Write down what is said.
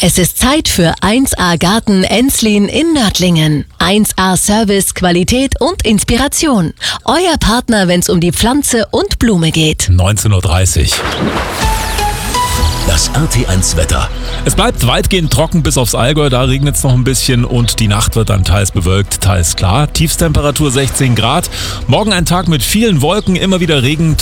Es ist Zeit für 1A Garten Enslin in Nördlingen. 1A Service, Qualität und Inspiration. Euer Partner, wenn es um die Pflanze und Blume geht. 19:30 Uhr. Das RT1 Wetter. Es bleibt weitgehend trocken bis aufs Allgäu, da regnet es noch ein bisschen und die Nacht wird dann teils bewölkt, teils klar. Tiefstemperatur 16 Grad. Morgen ein Tag mit vielen Wolken, immer wieder Regen.